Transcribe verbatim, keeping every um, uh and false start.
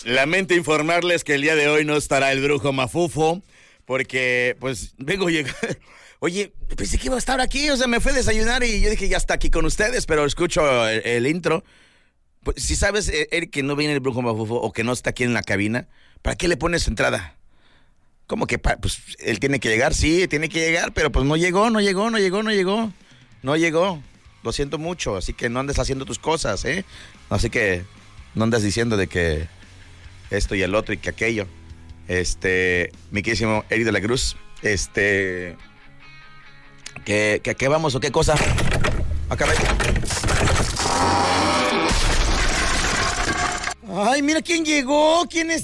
Lamento informarles que el día de hoy no estará el brujo Mafufo, porque pues vengo llegando. Oye, pensé que iba a estar aquí, o sea, me fui a desayunar y yo dije, ya está aquí con ustedes, pero escucho el, el intro. Pues, si sabes, Eric, que no viene el brujo Mafufo o que no está aquí en la cabina, ¿para qué le pones entrada? ¿Cómo que? Pues él tiene que llegar, sí, tiene que llegar, pero pues no llegó, no llegó, no llegó, no llegó, no llegó. Lo siento mucho, así que no andes haciendo tus cosas, ¿eh? Así que no andes diciendo de que esto y el otro y que aquello. Este, mi queridísimo Eric de la Cruz, este, ¿qué, qué, qué vamos o qué cosa? Acá ve. Ay, mira quién llegó, quién es.